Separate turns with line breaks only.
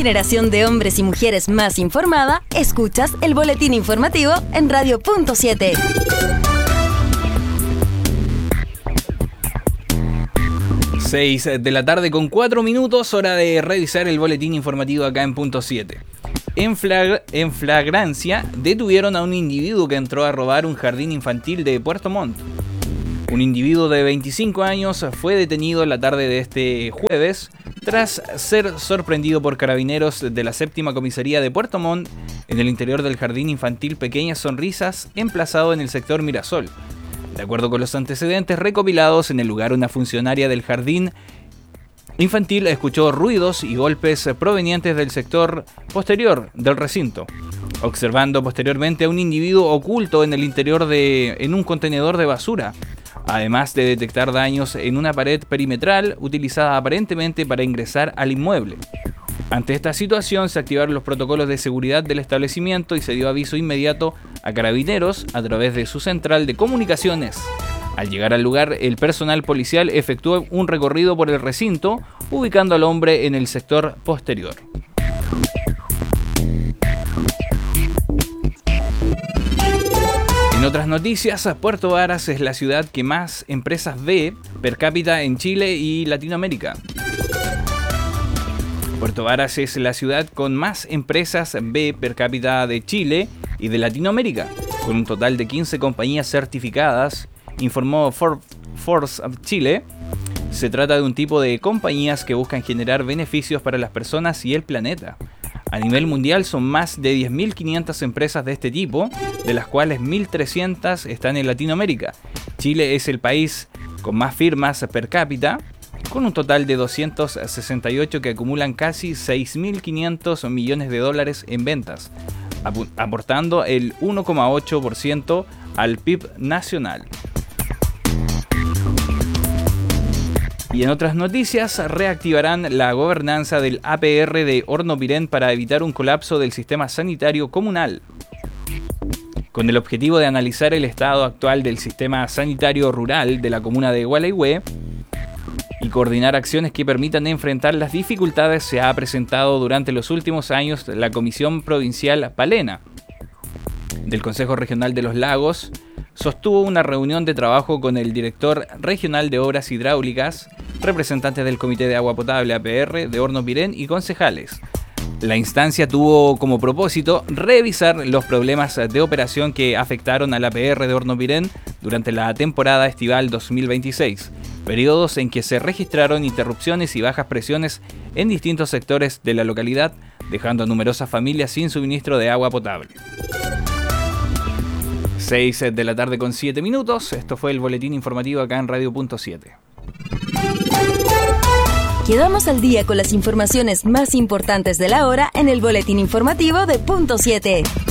generación de hombres y mujeres más informada, escuchas el boletín informativo en Radio Punto 7.
Seis de la tarde con 4 minutos, hora de revisar el boletín informativo acá en Punto 7. En flagrancia, detuvieron a un individuo que entró a robar un jardín infantil de Puerto Montt. Un individuo de 25 años fue detenido en la tarde de este jueves tras ser sorprendido por carabineros de la 7ª Comisaría de Puerto Montt en el interior del jardín infantil Pequeñas Sonrisas, emplazado en el sector Mirasol. De acuerdo con los antecedentes recopilados en el lugar, una funcionaria del jardín infantil escuchó ruidos y golpes provenientes del sector posterior del recinto, observando posteriormente a un individuo oculto en el interior en un contenedor de basura, además de detectar daños en una pared perimetral utilizada aparentemente para ingresar al inmueble. Ante esta situación se activaron los protocolos de seguridad del establecimiento y se dio aviso inmediato a Carabineros a través de su central de comunicaciones. Al llegar al lugar, el personal policial efectuó un recorrido por el recinto, ubicando al hombre en el sector posterior. En otras noticias, Puerto Varas es la ciudad que más empresas ve per cápita en Chile y Latinoamérica. Puerto Varas es la ciudad con más empresas B per cápita de Chile y de Latinoamérica, con un total de 15 compañías certificadas, informó Forbes Chile. Se trata de un tipo de compañías que buscan generar beneficios para las personas y el planeta. A nivel mundial son más de 10.500 empresas de este tipo, de las cuales 1.300 están en Latinoamérica. Chile es el país con más firmas per cápita, con un total de 268 que acumulan casi 6.500 millones de dólares en ventas, aportando el 1,8% al PIB nacional. Y en otras noticias, reactivarán la gobernanza del APR de Hornopiren para evitar un colapso del sistema sanitario comunal. Con el objetivo de analizar el estado actual del sistema sanitario rural de la comuna de Gualeguay y coordinar acciones que permitan enfrentar las dificultades, se ha presentado durante los últimos años la Comisión Provincial Palena del Consejo Regional de los Lagos. Sostuvo una reunión de trabajo con el director regional de Obras Hidráulicas, representantes del Comité de Agua Potable APR de Hornopiren y concejales. La instancia tuvo como propósito revisar los problemas de operación que afectaron al APR de Hornopiren durante la temporada estival 2026, periodos en que se registraron interrupciones y bajas presiones en distintos sectores de la localidad, dejando a numerosas familias sin suministro de agua potable. 6 de la tarde con 7 minutos. Esto fue el boletín informativo acá en Radio Punto 7.
Quedamos al día con las informaciones más importantes de la hora en el boletín informativo de Punto 7.